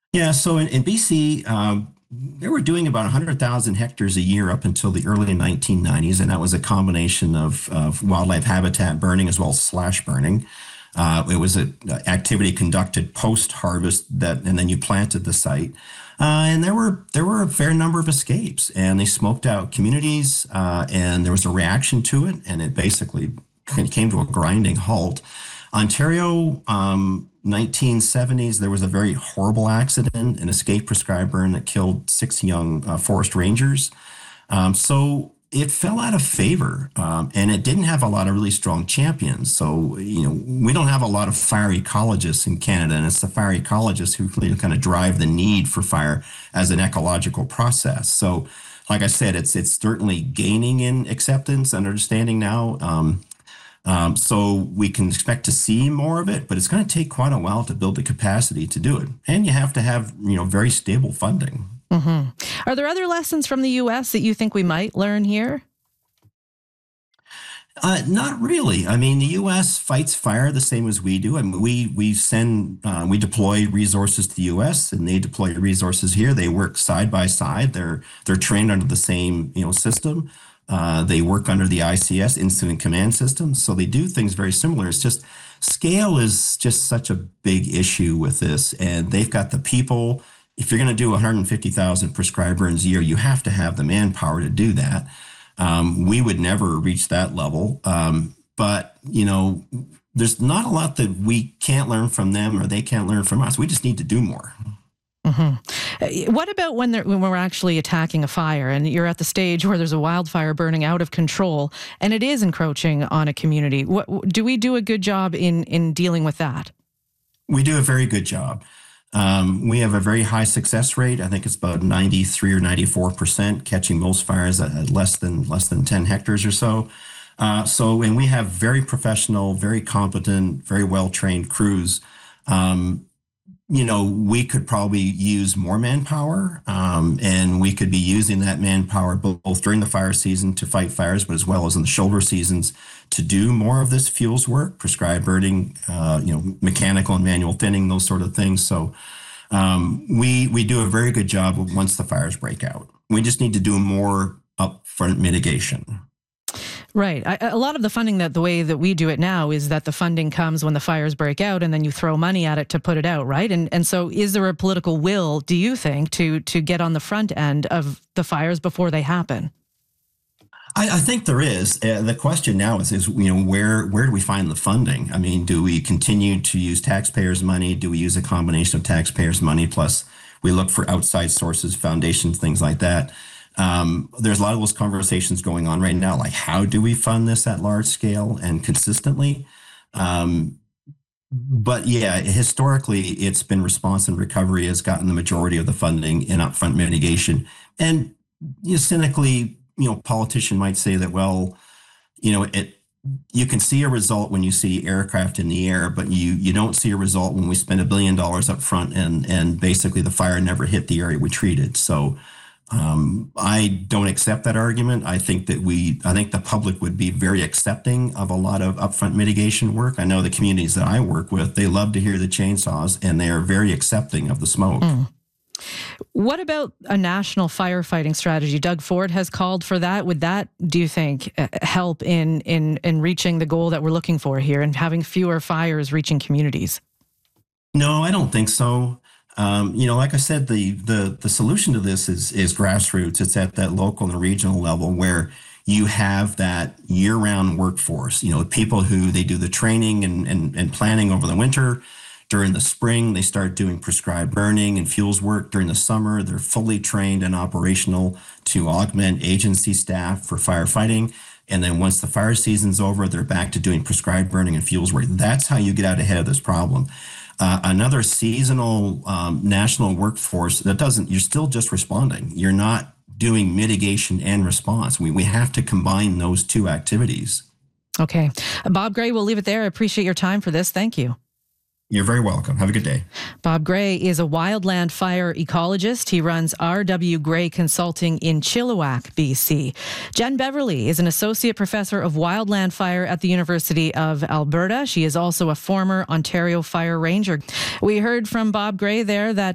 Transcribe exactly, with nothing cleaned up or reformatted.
Yeah, so in, in B C, um, they were doing about one hundred thousand hectares a year up until the early nineteen nineties, and that was a combination of, of wildlife habitat burning as well as slash burning. Uh, it was an activity conducted post-harvest that, and then you planted the site. Uh, and there were there were a fair number of escapes, and they smoked out communities, uh, and there was a reaction to it, and it basically came to a grinding halt. Ontario, um, nineteen seventies, there was a very horrible accident, an escape prescribed burn that killed six young uh, forest rangers. Um, so it fell out of favor, um, and it didn't have a lot of really strong champions. So, you know, we don't have a lot of fire ecologists in Canada, and it's the fire ecologists who really kind of drive the need for fire as an ecological process. So, like I said, it's it's certainly gaining in acceptance and understanding now. Um, um, so we can expect to see more of it, but it's going to take quite a while to build the capacity to do it. And you have to have, you know, very stable funding. Mm-hmm. Are there other lessons from the U S that you think we might learn here? Uh, not really. I mean, the U S fights fire the same as we do. I mean, we we send uh, we deploy resources to the U S and they deploy resources here. They work side by side. They're they're trained under the same you know system. Uh, they work under the I C S Incident Command System, so they do things very similar. It's just scale is just such a big issue with this, and they've got the people. If you're going to do one hundred fifty thousand prescribed burns a year, you have to have the manpower to do that. Um, we would never reach that level. Um, but, you know, there's not a lot that we can't learn from them or they can't learn from us. We just need to do more. Mm-hmm. What about when, when we're actually attacking a fire and you're at the stage where there's a wildfire burning out of control and it is encroaching on a community? What, do we do a good job in, in dealing with that? We do a very good job. Um, we have a very high success rate. I think it's about ninety-three or ninety-four percent catching most fires at less than less than ten hectares or so. Uh, so, and we have very professional, very competent, very well-trained crews. Um, you know, we could probably use more manpower, um, and we could be using that manpower both during the fire season to fight fires, but as well as in the shoulder seasons to do more of this fuels work, prescribed burning, uh, you know, mechanical and manual thinning, those sort of things. So um, we we do a very good job of once the fires break out. We just need to do more upfront mitigation. Right. I, a lot of the funding that the way that we do it now is that the funding comes when the fires break out and then you throw money at it to put it out. Right. And and so is there a political will, do you think, to to get on the front end of the fires before they happen? I, I think there is. Uh, the question now is, is, you know, where where do we find the funding? I mean, do we continue to use taxpayers' money? Do we use a combination of taxpayers' money plus we look for outside sources, foundations, things like that? Um, there's a lot of those conversations going on right now, like how do we fund this at large scale and consistently? Um, but yeah, historically, it's been response and recovery has gotten the majority of the funding in upfront mitigation. And you know, cynically, you know, politician might say that, well, you know, it you can see a result when you see aircraft in the air, but you you don't see a result when we spend a billion dollars up front and and basically the fire never hit the area we treated. So. Um, I don't accept that argument. I think that we, I think the public would be very accepting of a lot of upfront mitigation work. I know the communities that I work with, they love to hear the chainsaws and they are very accepting of the smoke. Mm. What about a national firefighting strategy? Doug Ford has called for that. Would that, do you think, help in, in, in reaching the goal that we're looking for here and having fewer fires reaching communities? No, I don't think so. Um, you know, like I said, the the the solution to this is is grassroots. It's at that local and regional level where you have that year-round workforce. You know, people who they do the training and, and, and planning over the winter. During the spring, they start doing prescribed burning and fuels work. During the summer, they're fully trained and operational to augment agency staff for firefighting. And then once the fire season's over, they're back to doing prescribed burning and fuels work. That's how you get out ahead of this problem. Uh, another seasonal um, national workforce that doesn't, you're still just responding. You're not doing mitigation and response. We, we have to combine those two activities. Okay. Bob Gray, we'll leave it there. I appreciate your time for this. Thank you. You're very welcome. Have a good day. Bob Gray is a wildland fire ecologist. He runs R W Gray Consulting in Chilliwack, B C. Jen Beverly is an associate professor of wildland fire at the University of Alberta. She is also a former Ontario Fire Ranger. We heard from Bob Gray there that